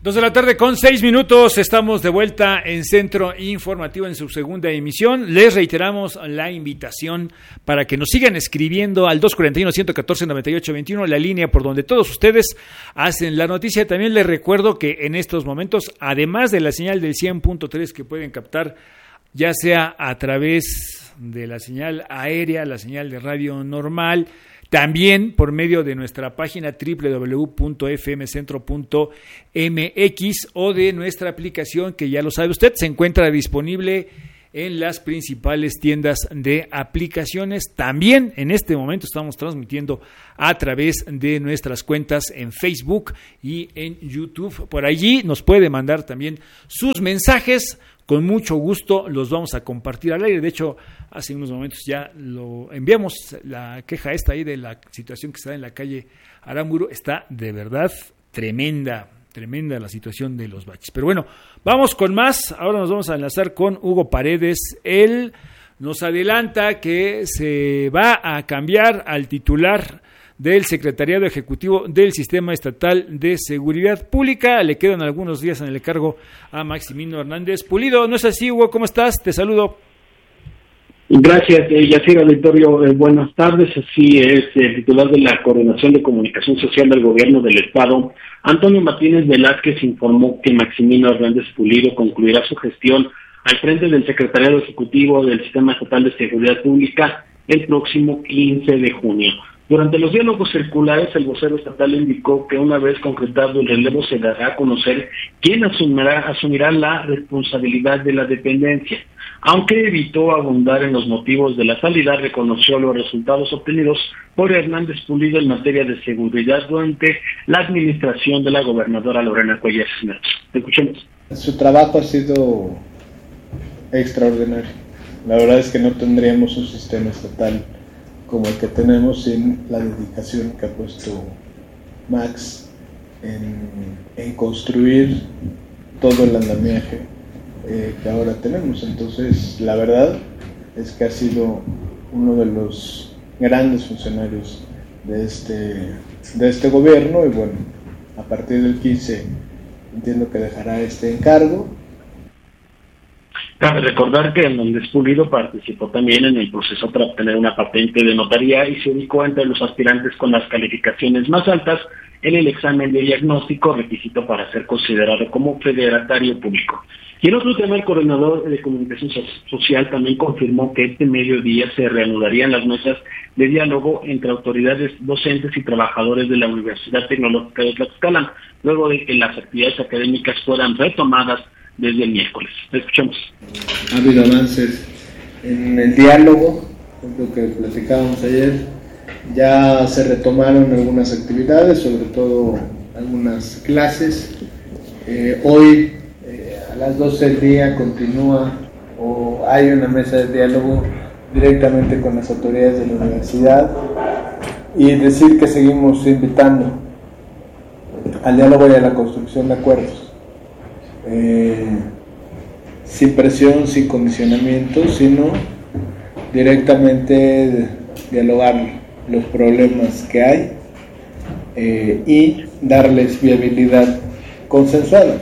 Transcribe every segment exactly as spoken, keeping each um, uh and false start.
Dos de la tarde con seis minutos, estamos de vuelta en Centro Informativo en su segunda emisión. Les reiteramos la invitación para que nos sigan escribiendo al dos cuatro uno, uno uno cuatro, nueve ocho dos uno, la línea por donde todos ustedes hacen la noticia. También les recuerdo que en estos momentos, además de la señal del cien punto tres que pueden captar, ya sea a través de la señal aérea, la señal de radio normal, también por medio de nuestra página doble u doble u doble u punto f m centro punto m x o de nuestra aplicación que ya lo sabe usted, se encuentra disponible en las principales tiendas de aplicaciones. También en este momento estamos transmitiendo a través de nuestras cuentas en Facebook y en YouTube. Por allí nos puede mandar también sus mensajes. Con mucho gusto los vamos a compartir al aire. De hecho, hace unos momentos ya lo enviamos, la queja esta ahí de la situación que está en la calle Aramburu. Está de verdad tremenda, tremenda la situación de los baches. Pero bueno, vamos con más. Ahora nos vamos a enlazar con Hugo Paredes. Él nos adelanta que se va a cambiar al titular del Secretariado Ejecutivo del Sistema Estatal de Seguridad Pública. Le quedan algunos días en el cargo a Maximino Hernández Pulido. ¿No es así, Hugo? ¿Cómo estás? Te saludo. Gracias, eh, Yacir Auditorio. Eh, buenas tardes. Así es, el titular de la Coordinación de Comunicación Social del Gobierno del Estado, Antonio Martínez Velázquez, informó que Maximino Hernández Pulido concluirá su gestión al frente del Secretariado Ejecutivo del Sistema Estatal de Seguridad Pública el próximo quince de junio. Durante los diálogos circulares, el vocero estatal indicó que una vez concretado el relevo se dará a conocer quién asumirá, asumirá la responsabilidad de la dependencia. Aunque evitó abundar en los motivos de la salida, reconoció los resultados obtenidos por Hernández Pulido en materia de seguridad durante la administración de la gobernadora Lorena Cuellar Cisneros. Escuchemos. Su trabajo ha sido extraordinario. La verdad es que no tendríamos un sistema estatal como el que tenemos sin la dedicación que ha puesto Max en, en construir todo el andamiaje eh, que ahora tenemos. Entonces, la verdad es que ha sido uno de los grandes funcionarios de este, de este gobierno y bueno, a partir del quince entiendo que dejará este encargo. Cabe recordar que Hernández Pulido participó también en el proceso para obtener una patente de notaría y se ubicó entre los aspirantes con las calificaciones más altas en el examen de diagnóstico, requisito para ser considerado como federatario público. Y en otro tema, el coordinador de comunicación social también confirmó que este mediodía se reanudarían las mesas de diálogo entre autoridades docentes y trabajadores de la Universidad Tecnológica de Tlaxcala, luego de que las actividades académicas fueran retomadas desde el miércoles. Escuchamos. Ha habido avances en el diálogo, lo que platicábamos ayer. Ya se retomaron algunas actividades, sobre todo algunas clases. Eh, hoy eh, a las doce del día continúa o hay una mesa de diálogo directamente con las autoridades de la universidad y decir que seguimos invitando al diálogo y a la construcción de acuerdos. Eh, sin presión, sin condicionamiento, sino directamente dialogar los problemas que hay eh, y darles viabilidad consensuada.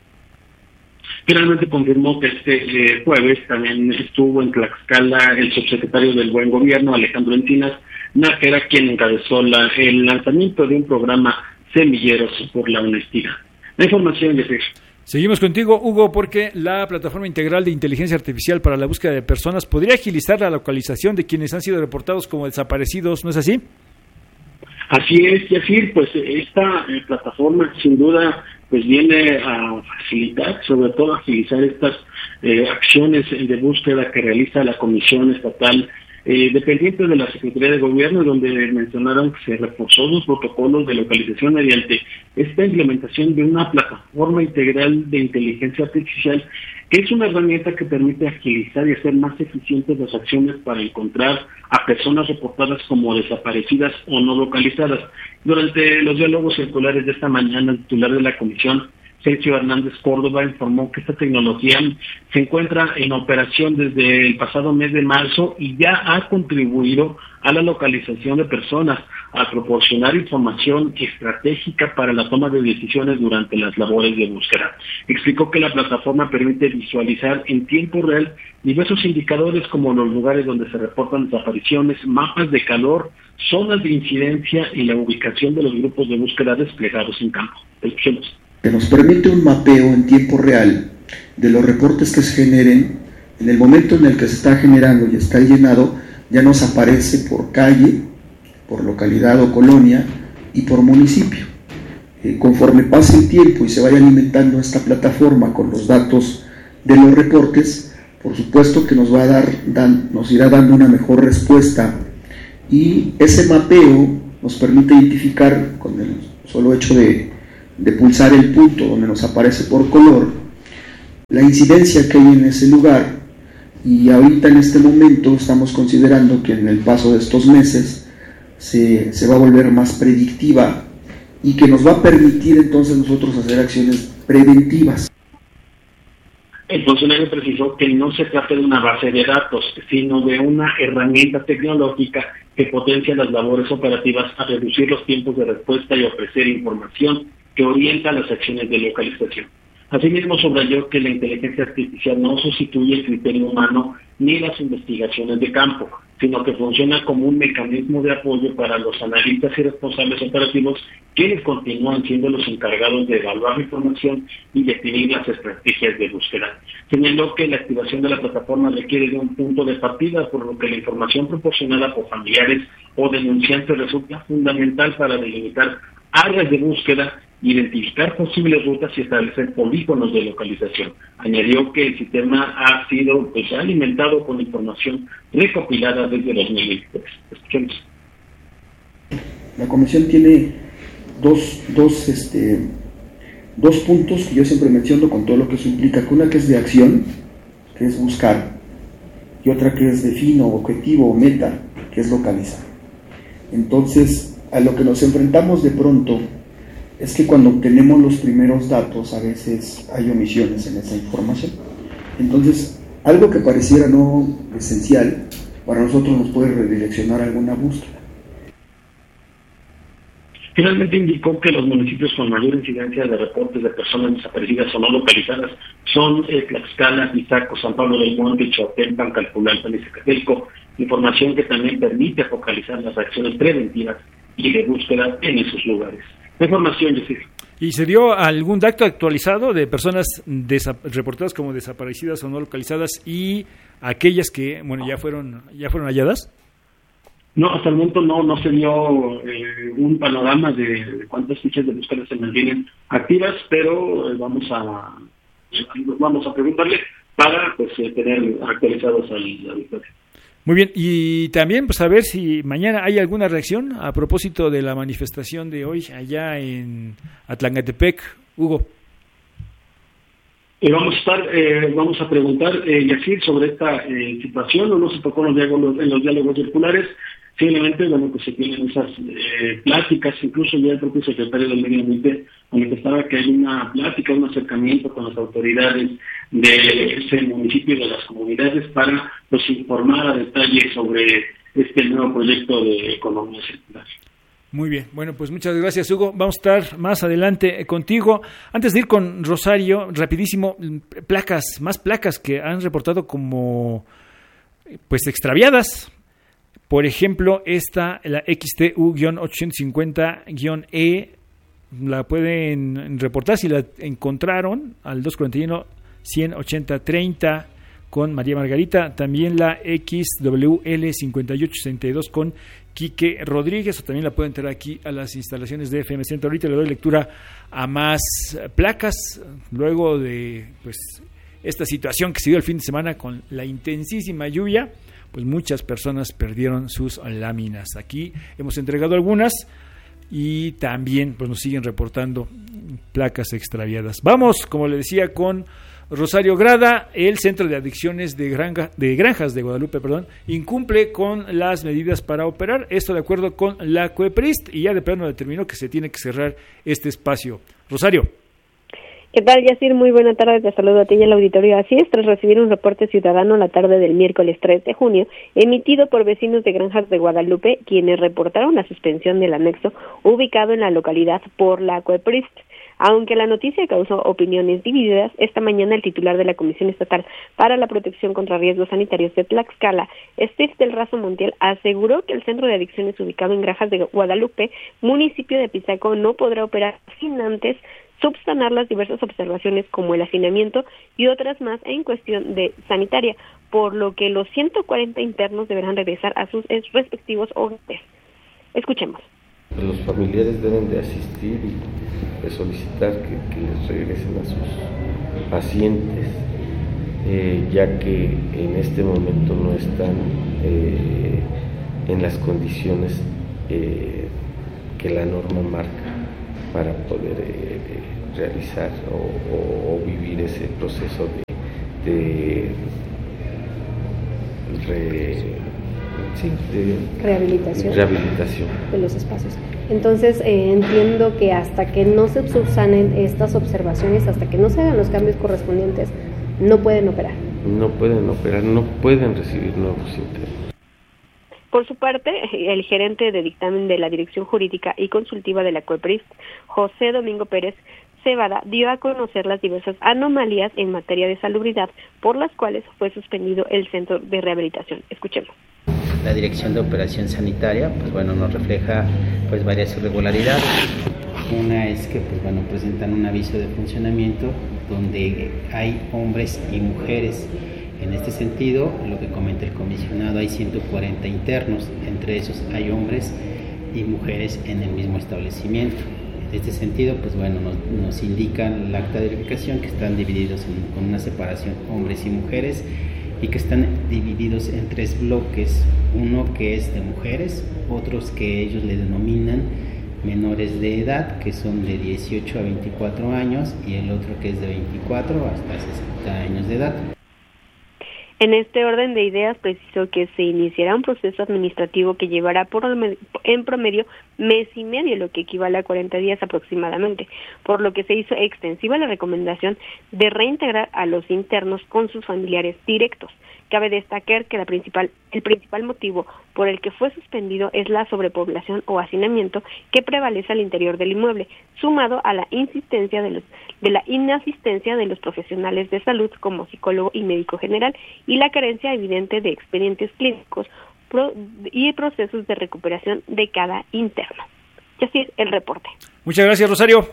Finalmente confirmó que este eh, jueves también estuvo en Tlaxcala el subsecretario del Buen Gobierno, Alejandro Encinas Nájera, quien encabezó la, el lanzamiento de un programa Semilleros por la Honestidad. La información de César. Seguimos contigo, Hugo, porque la Plataforma Integral de Inteligencia Artificial para la Búsqueda de Personas podría agilizar la localización de quienes han sido reportados como desaparecidos, ¿no es así? Así es, Yacir, pues esta eh, plataforma sin duda pues viene a facilitar, sobre todo agilizar estas eh, acciones de búsqueda que realiza la Comisión Estatal Eh, dependiente de la Secretaría de Gobierno, donde mencionaron que se reforzó los protocolos de localización mediante esta implementación de una plataforma integral de inteligencia artificial, que es una herramienta que permite agilizar y hacer más eficientes las acciones para encontrar a personas reportadas como desaparecidas o no localizadas. Durante los diálogos circulares de esta mañana, el titular de la comisión, Sergio Hernández Córdoba, informó que esta tecnología se encuentra en operación desde el pasado mes de marzo y ya ha contribuido a la localización de personas, al proporcionar información estratégica para la toma de decisiones durante las labores de búsqueda. Explicó que la plataforma permite visualizar en tiempo real diversos indicadores como los lugares donde se reportan desapariciones, mapas de calor, zonas de incidencia y la ubicación de los grupos de búsqueda desplegados en campo. Escuchemos. Que nos permite un mapeo en tiempo real de los reportes que se generen. En el momento en el que se está generando y está llenado, ya nos aparece por calle, por localidad o colonia y por municipio. Eh, conforme pase el tiempo y se vaya alimentando esta plataforma con los datos de los reportes, por supuesto que nos va a dar, dan, nos irá dando una mejor respuesta, y ese mapeo nos permite identificar con el solo hecho de, de pulsar el punto donde nos aparece por color la incidencia que hay en ese lugar. Y ahorita en este momento estamos considerando que en el paso de estos meses se, se va a volver más predictiva y que nos va a permitir entonces nosotros hacer acciones preventivas. El funcionario precisó que no se trata de una base de datos, sino de una herramienta tecnológica que potencia las labores operativas a reducir los tiempos de respuesta y ofrecer información que orienta las acciones de localización. Asimismo, subrayó que la inteligencia artificial no sustituye el criterio humano ni las investigaciones de campo, sino que funciona como un mecanismo de apoyo para los analistas y responsables operativos, quienes continúan siendo los encargados de evaluar la información y definir las estrategias de búsqueda. Señaló que la activación de la plataforma requiere de un punto de partida, por lo que la información proporcionada por familiares o denunciantes resulta fundamental para delimitar áreas de búsqueda, identificar posibles rutas y establecer polígonos de localización. Añadió que el sistema ha sido pues, alimentado con información recopilada desde dos mil veintitrés. Escuchemos. La comisión tiene dos, dos, este, dos puntos que yo siempre menciono con todo lo que eso implica. Una que es de acción, que es buscar, y otra que es de fin o objetivo o meta, que es localizar. Entonces, a lo que nos enfrentamos de pronto es que cuando obtenemos los primeros datos, a veces hay omisiones en esa información. Entonces, algo que pareciera no esencial, para nosotros nos puede redireccionar a alguna búsqueda. Finalmente indicó que los municipios con mayor incidencia de reportes de personas desaparecidas o no localizadas son eh, Tlaxcala, Izaco, San Pablo del Monte, Chautempan, Calpulalpan y Zacatelco, información que también permite focalizar las acciones preventivas y de búsqueda en esos lugares. La información, Yacir. ¿Y se dio algún dato actualizado de personas desa- reportadas como desaparecidas o no localizadas y aquellas que, bueno, ya fueron ya fueron halladas? No, hasta el momento no no se dio eh, un panorama de, de cuántas fichas de búsqueda se mantienen activas, pero eh, vamos a vamos a preguntarle para pues eh, tener actualizados al la victoria. Muy bien, y también pues a ver si mañana hay alguna reacción a propósito de la manifestación de hoy allá en Atlangatepec, Hugo. Eh, vamos a estar, eh, vamos a preguntar, eh, Yacir, sobre esta eh, situación. No se tocó en los diálogos, en los diálogos circulares. Simplemente, bueno, pues se tienen esas eh, pláticas, incluso ya el propio secretario del Medio Ambiente manifestaba que hay una plática, un acercamiento con las autoridades de ese municipio y de las comunidades para pues informar a detalle sobre este nuevo proyecto de economía circular. Muy bien, bueno, pues muchas gracias, Hugo. Vamos a estar más adelante contigo. Antes de ir con Rosario, rapidísimo, placas, más placas que han reportado como pues extraviadas. Por ejemplo, esta, la X T U ochocientos cincuenta E, la pueden reportar si la encontraron al dos cuarenta y uno, ciento ochenta, treinta con María Margarita. También la X W L cincuenta y ocho sesenta y dos con Quique Rodríguez, o también la pueden traer aquí a las instalaciones de F M Centro. Ahorita le doy lectura a más placas, luego de pues esta situación que se dio el fin de semana con la intensísima lluvia. Pues muchas personas perdieron sus láminas. Aquí hemos entregado algunas y también pues nos siguen reportando placas extraviadas. Vamos, como le decía, con Rosario Grada. El Centro de Adicciones de, Granja, de Granjas de Guadalupe, perdón, incumple con las medidas para operar. Esto de acuerdo con la COEPRIST, y ya de plano determinó que se tiene que cerrar este espacio. Rosario. ¿Qué tal, Yacir? Muy buena tarde, te saludo a ti y al auditorio. Así es, tras recibir un reporte ciudadano la tarde del miércoles tres de junio, emitido por vecinos de Granjas de Guadalupe, quienes reportaron la suspensión del anexo ubicado en la localidad por la COEPRIST. Aunque la noticia causó opiniones divididas, esta mañana el titular de la Comisión Estatal para la Protección contra Riesgos Sanitarios de Tlaxcala, Steve del Razo Montiel, aseguró que el centro de adicciones ubicado en Granjas de Guadalupe, municipio de Pisaco, no podrá operar sin antes subsanar las diversas observaciones como el hacinamiento y otras más en cuestión de sanitaria, por lo que los ciento cuarenta internos deberán regresar a sus respectivos hogares. Escuchemos. Los familiares deben de asistir y de solicitar que, que les regresen a sus pacientes, eh, ya que en este momento no están eh, en las condiciones eh, que la norma marca para poder eh, realizar o, o, o vivir ese proceso de, de, re, sí, de rehabilitación, rehabilitación de los espacios. Entonces eh, entiendo que hasta que no se subsanen estas observaciones, hasta que no se hagan los cambios correspondientes, no pueden operar. No pueden operar, no pueden recibir nuevos internos. Por su parte, el gerente de dictamen de la Dirección Jurídica y Consultiva de la COEPRIST, José Domingo Pérez Cebada, dio a conocer las diversas anomalías en materia de salubridad por las cuales fue suspendido el centro de rehabilitación. Escuchemos. La Dirección de Operación Sanitaria, pues bueno, nos refleja pues varias irregularidades. Una es que pues bueno, presentan un aviso de funcionamiento donde hay hombres y mujeres. En este sentido, lo que comenta el comisionado, hay ciento cuarenta internos, entre esos hay hombres y mujeres en el mismo establecimiento. En este sentido, pues bueno, nos, nos indica el acta de verificación que están divididos en, con una separación hombres y mujeres y que están divididos en tres bloques, uno que es de mujeres, otros que ellos le denominan menores de edad, que son de dieciocho a veinticuatro años, y el otro que es de veinticuatro hasta sesenta años de edad. En este orden de ideas, precisó que se iniciará un proceso administrativo que llevará por en promedio mes y medio, lo que equivale a cuarenta días aproximadamente, por lo que se hizo extensiva la recomendación de reintegrar a los internos con sus familiares directos. Cabe destacar que la principal, el principal motivo por el que fue suspendido es la sobrepoblación o hacinamiento que prevalece al interior del inmueble, sumado a la insistencia de los de la inasistencia de los profesionales de salud como psicólogo y médico general y la carencia evidente de expedientes clínicos pro, y procesos de recuperación de cada interno. Y así es el reporte. Muchas gracias, Rosario.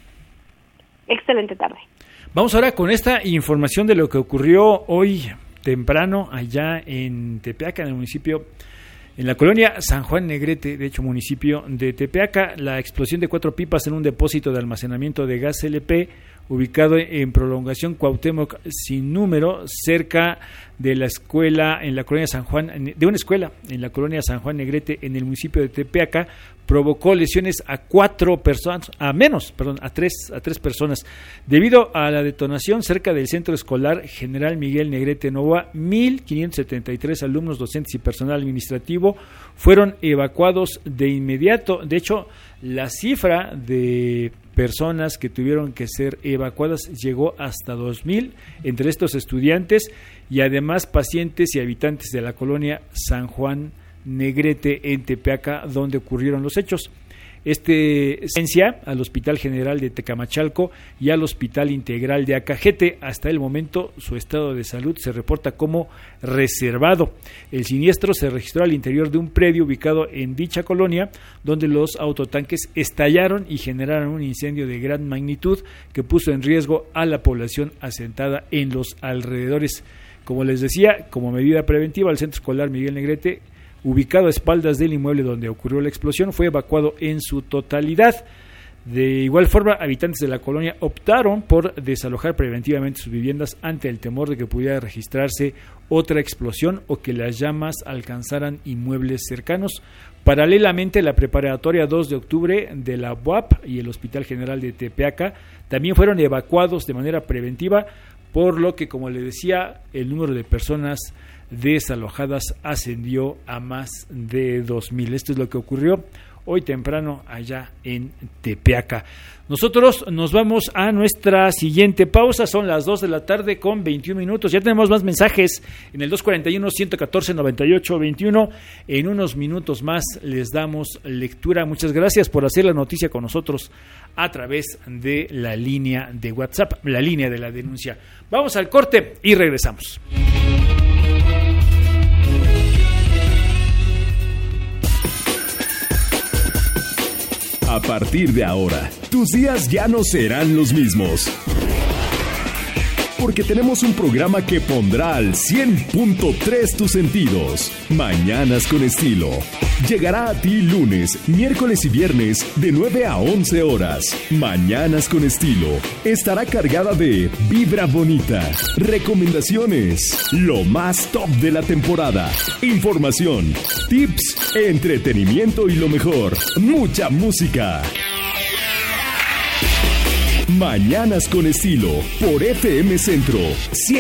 Excelente tarde. Vamos ahora con esta información de lo que ocurrió hoy temprano allá en Tepeaca, en el municipio, en la colonia San Juan Negrete, de hecho municipio de Tepeaca. La explosión de cuatro pipas en un depósito de almacenamiento de gas L P ubicado en prolongación Cuauhtémoc sin número, cerca de la escuela en la colonia San Juan, de una escuela en la colonia San Juan Negrete en el municipio de Tepeaca, provocó lesiones a cuatro personas, a menos, perdón, a tres, a tres personas. Debido a la detonación cerca del centro escolar General Miguel Negrete Novoa, mil quinientos setenta y tres alumnos, docentes y personal administrativo fueron evacuados de inmediato. De hecho, la cifra de personas que tuvieron que ser evacuadas llegó hasta dos mil entre estos estudiantes y además pacientes y habitantes de la colonia San Juan Negrete en Tepeaca, donde ocurrieron los hechos. Este ciencia al Hospital General de Tecamachalco y al Hospital Integral de Acajete. Hasta el momento su estado de salud se reporta como reservado. El siniestro se registró al interior de un predio ubicado en dicha colonia, donde los autotanques estallaron y generaron un incendio de gran magnitud que puso en riesgo a la población asentada en los alrededores. Como les decía, como medida preventiva, el Centro Escolar Miguel Negrete, ubicado a espaldas del inmueble donde ocurrió la explosión, fue evacuado en su totalidad. De igual forma, habitantes de la colonia optaron por desalojar preventivamente sus viviendas ante el temor de que pudiera registrarse otra explosión o que las llamas alcanzaran inmuebles cercanos. Paralelamente, la preparatoria dos de octubre de la U A P y el Hospital General de Tepeaca también fueron evacuados de manera preventiva, por lo que, como les decía, el número de personas desalojadas ascendió a más de dos mil. Esto es lo que ocurrió hoy temprano allá en Tepeaca. Nosotros nos vamos a nuestra siguiente pausa, son las dos de la tarde con veintiún minutos, ya tenemos más mensajes en el dos cuarenta y uno, ciento catorce, noventa y ocho veintiuno, en unos minutos más les damos lectura. Muchas gracias por hacer la noticia con nosotros a través de la línea de WhatsApp, la línea de la denuncia. Vamos al corte y regresamos. A partir de ahora, tus días ya no serán los mismos. Porque tenemos un programa que pondrá al cien punto tres tus sentidos. Mañanas con Estilo. Llegará a ti lunes, miércoles y viernes de nueve a once horas. Mañanas con Estilo. Estará cargada de vibra bonita, recomendaciones, lo más top de la temporada, información, tips, entretenimiento y lo mejor, mucha música. Mañanas con Estilo por F M Centro